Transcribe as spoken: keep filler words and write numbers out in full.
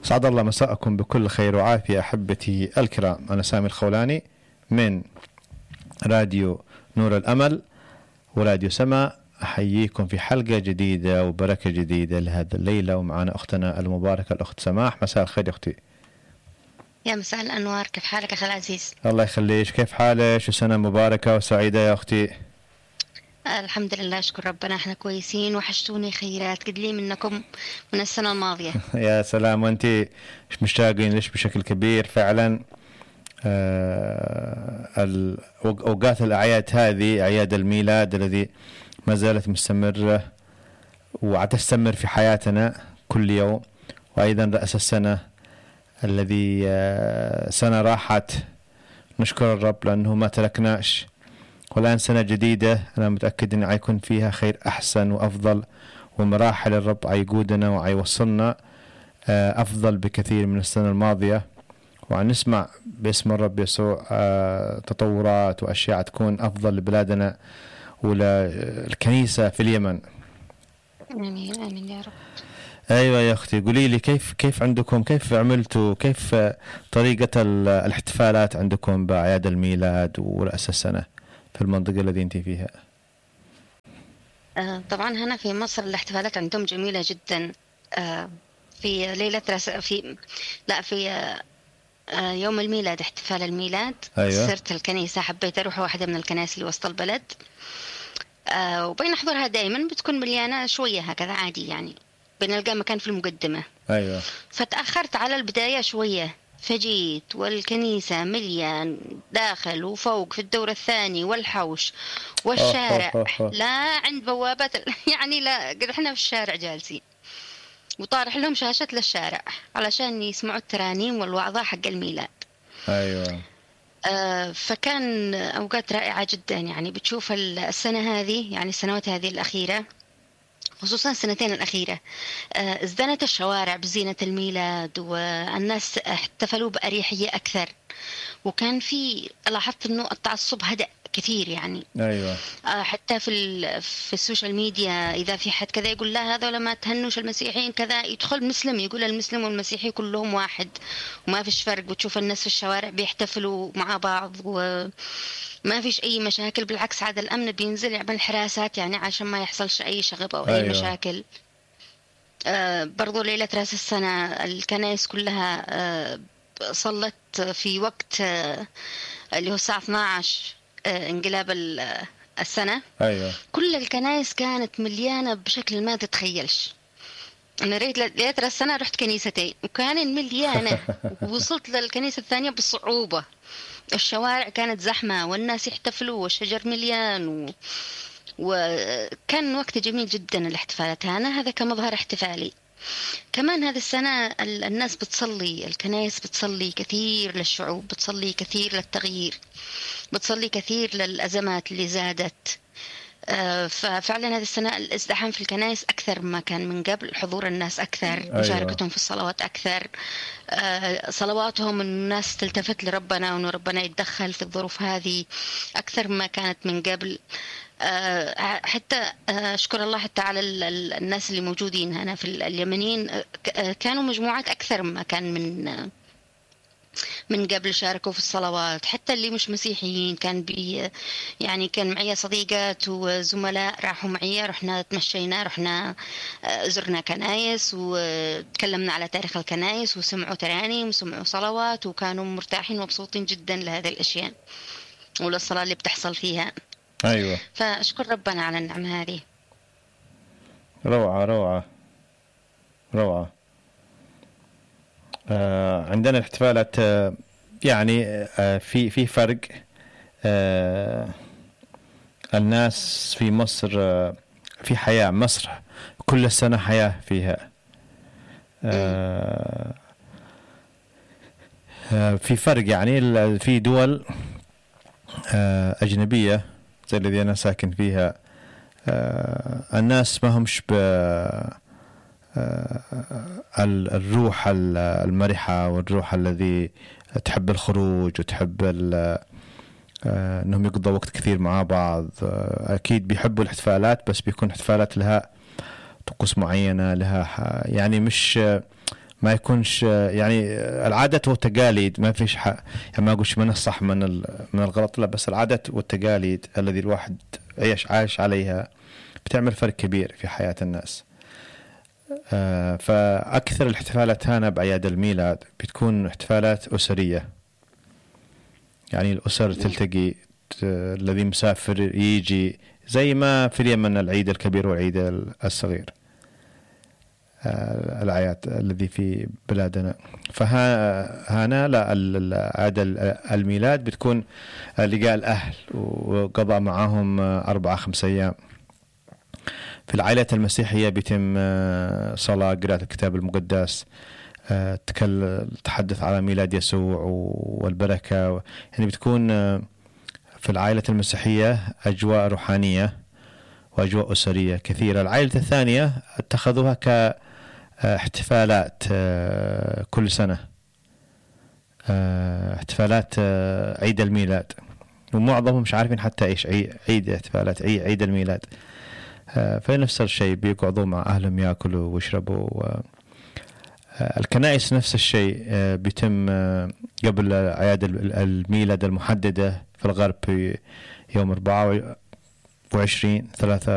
سعد الله مساءكم بكل خير وعافية أحبتي الكرام. أنا سامي الخولاني من راديو نور الأمل وراديو سماء. أحييكم في حلقة جديدة وبركة جديدة لهذا الليلة، ومعنا أختنا المباركة الأخت سماح. مساء الخير يا أختي. يا مساء الأنوار، كيف حالك أخي العزيز؟ الله يخليش، كيف حالك؟ وسنة مباركة وسعيدة يا أختي. الحمد لله، شكر ربنا احنا كويسين. وحشتوني خيرات قد لي منكم من السنة الماضية. يا سلام، وانت مش مشتاقين ليش بشكل كبير فعلا. آه أوقات الأعياد هذه، أعياد الميلاد الذي ما زالت مستمرة وعتستمر في حياتنا كل يوم، وأيضا رأس السنة الذي آه سنة راحت، نشكر الرب لأنه ما تركناش، والآن سنة جديدة أنا متأكد أن عيكون فيها خير أحسن وأفضل، ومراحل الرب عيقودنا وعيوصلنا أفضل بكثير من السنة الماضية، وعن نسمع باسم الرب يسوع تطورات وأشياء تكون أفضل لبلادنا وللكنيسة في اليمن. آمين آمين يا رب. أيوة يا أختي، قولي لي كيف كيف عندكم، كيف عملتوا، كيف طريقة الاحتفالات عندكم بأعياد الميلاد ورأس السنة في المنطقة التي أنت فيها؟ آه طبعا هنا في مصر الاحتفالات عندهم جميلة جدا. آه في ليلة رس... في لا في آه يوم الميلاد، احتفال الميلاد. أيوة. صرت الكنيسة، حبيت أروح واحدة من الكنائس اللي وسط البلد. آه وبين أحضرها دائما بتكون مليانة شوية هكذا عادي، يعني بنلقى مكان في المقدمة. أيوة. فتأخرت على البداية شوية، فجيت والكنيسة مليان داخل وفوق في الدور الثاني والحوش والشارع. أوه أوه أوه. لا عند بوابات يعني لا، قد احنا في الشارع جالسين وطارح لهم شاشة للشارع علشان يسمعوا الترانيم والوعظة حق الميلاد. أيوة. آه فكان أوقات رائعة جدا. يعني بتشوف السنة هذه، يعني السنوات هذه الأخيرة، خصوصا السنتين الأخيرة، ازدنت الشوارع بزينة الميلاد، والناس احتفلوا بأريحية أكثر، وكان في لاحظت إنه التعصب هدأ كثير يعني. أيوة. حتى في في السوشيال ميديا إذا في حد كذا يقول لا هذا لما تهنوش المسيحيين كذا، يدخل مسلم يقول المسلم والمسيحي كلهم واحد وما فيش فرق، وتشوف الناس في الشوارع بيحتفلوا مع بعض وما فيش أي مشاكل. بالعكس عاد الأمن بينزل يعمل حراسات يعني عشان ما يحصلش أي شغب أو أي أيوة. مشاكل. آه برضو ليلة رأس السنة الكنائس كلها آه صلت في وقت آه اللي هو الساعة اثنتي عشرة آه انقلاب السنة. أيوة. كل الكنائس كانت مليانة بشكل ما تتخيلش. أنا ليلة رأس السنة رحت كنيستين وكان مليانة ووصلت للكنيسة الثانية بصعوبة. الشوارع كانت زحمة والناس يحتفلوا والشجر مليان و... وكان وقت جميل جدا الاحتفالات. أنا هذا كمظهر احتفالي. كمان هذه السنة الناس بتصلي، الكنائس بتصلي كثير للشعوب، بتصلي كثير للتغيير، بتصلي كثير للأزمات اللي زادت. ففعلا هذه السنة الازدحام في الكنائس أكثر ما كان من قبل، حضور الناس أكثر. أيوة. مشاركتهم في الصلوات أكثر، صلواتهم الناس تلتفت لربنا وأن ربنا يتدخل في الظروف هذه أكثر ما كانت من قبل. حتى أشكر الله حتى على الناس اللي موجودين هنا في اليمنيين، كانوا مجموعات أكثر ما كان من من قبل، شاركوا في الصلوات. حتى اللي مش مسيحيين كان بي يعني كان معي صديقات وزملاء راحوا معي، رحنا تمشينا، رحنا زرنا كنايس وتكلمنا على تاريخ الكنايس وسمعوا ترانيم وسمعوا صلوات، وكانوا مرتاحين ومبسوطين جدا لهذه الأشياء وللصلاة اللي بتحصل فيها. أيوة. فأشكر ربنا على النعمة هذه. روعة روعة روعة. آه عندنا الاحتفالات آه يعني آه في في فرق. آه الناس في مصر آه في حياة، مصر كل السنة حياة فيها. آه آه في فرق يعني. في دول آه أجنبية زي الذي أنا ساكن فيها، آه الناس ما همش ب الروح المرحة والروح الذي تحب الخروج وتحب أنهم يقضوا وقت كثير مع بعض. أكيد بيحبوا الاحتفالات، بس بيكون احتفالات لها طقوس معينة، لها يعني مش ما يكونش يعني العادات والتقاليد، ما فيش حق يعني ما أقولش من الصح من من الغلط، لا، بس العادات والتقاليد الذي الواحد عايش عايش عليها بتعمل فرق كبير في حياة الناس. آه فأكثر الاحتفالات هنا بأعياد الميلاد بتكون احتفالات أسرية، يعني الأسر تلتقي، الذي مسافر يجي، زي ما في اليمن العيد الكبير والعيد الصغير، آه الأعياد الذي في بلادنا. فهنا لا، عيد الميلاد بتكون لقاء الأهل وقضاء معهم أربعة خمسة أيام. في العائلات المسيحية بيتم صلاة، قراءة الكتاب المقدس، تحدث على ميلاد يسوع والبركة. يعني بتكون في العائلة المسيحية أجواء روحانية وأجواء أسرية كثيرة. العائلة الثانية اتخذوها كاحتفالات كل سنة، احتفالات عيد الميلاد، ومعظمهم مش عارفين حتى إيش عيد احتفالات عيد الميلاد. في نفس الشيء بيقعدوا مع أهلهم يأكلوا ويشربوا. الكنائس نفس الشيء، بيتم قبل أعياد الميلاد المحددة في الغرب يوم أربعة وعشرين ثلاثة